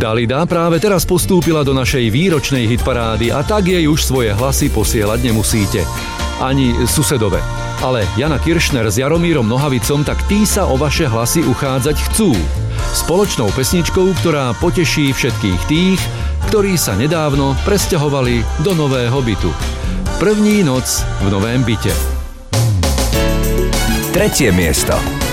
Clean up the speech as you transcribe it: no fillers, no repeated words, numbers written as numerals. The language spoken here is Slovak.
Dalida práve teraz postúpila do našej výročnej hitparády a tak jej už svoje hlasy posielať nemusíte. Ani susedove. Ale Jana Kiršner s Jaromírom Nohavicom, tak tí sa o vaše hlasy uchádzať chcú. Spoločnou pesničkou, ktorá poteší všetkých tých, ktorí sa nedávno presťahovali do nového bytu. První noc v novém byte. 3. miesto.